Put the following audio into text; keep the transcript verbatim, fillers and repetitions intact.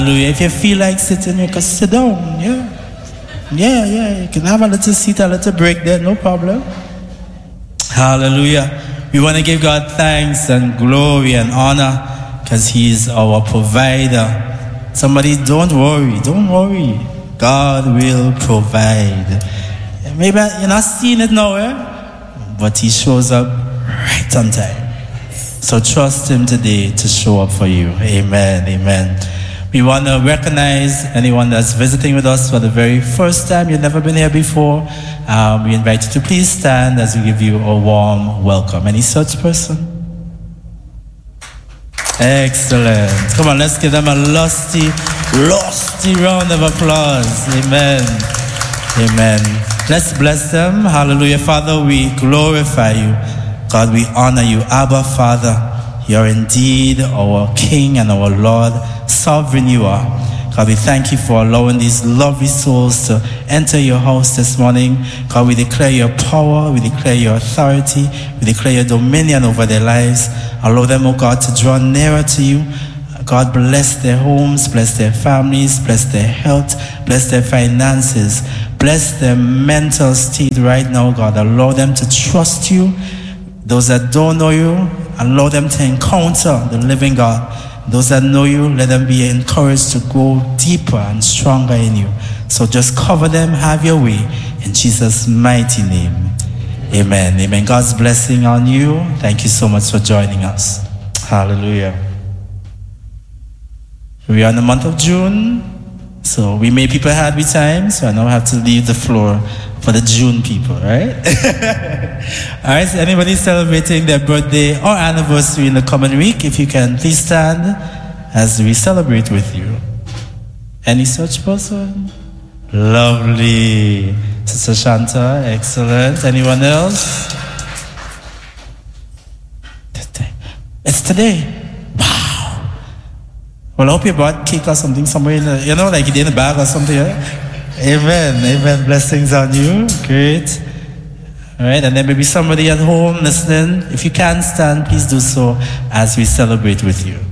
If you feel like sitting, you can sit down. Yeah. Yeah, yeah. You can have a little seat, a little break there, no problem. Hallelujah. We want to give God thanks and glory and honor because He is our provider. Somebody, don't worry, don't worry. God will provide. Maybe you're not seeing it now, eh? But He shows up right on time. So trust Him today to show up for you. Amen, amen. We want to recognize anyone that's visiting with us for the very first time. You've never been here before. Um, we invite you to please stand as we give you a warm welcome. Any such person? Excellent. Come on, let's give them a lusty, lusty round of applause. Amen. Amen. Let's bless them. Hallelujah. Father, we glorify you. God, we honor you. Abba, Father, you're indeed our King and our Lord. Sovereign you are. God, we thank you for allowing these lovely souls to enter your house this morning. God, we declare your power, we declare your authority, we declare your dominion over their lives. Allow them, oh God, to draw nearer to you. God, bless their homes, bless their families, bless their health, bless their finances, bless their mental state right now, God. Allow them to trust you. Those that don't know you, allow them to encounter the living God. Those that know you, let them be encouraged to go deeper and stronger in you. So just cover them, have your way. In Jesus' mighty name, amen. Amen. God's blessing on you. Thank you so much for joining us. Hallelujah. We are in the month of June. So we made people happy time. So I now have to leave the floor for the June people, right? All right, so anybody celebrating their birthday or anniversary in the coming week, if you can, please stand as we celebrate with you. Any such person? Lovely. Sister Shanta, excellent. Anyone else? It's today. Wow. Well, I hope you brought cake or something somewhere in the, you know, like you did in a bag or something, right? Amen. Amen. Blessings on you. Great. All right. And then maybe somebody at home listening. If you can stand, please do so as we celebrate with you.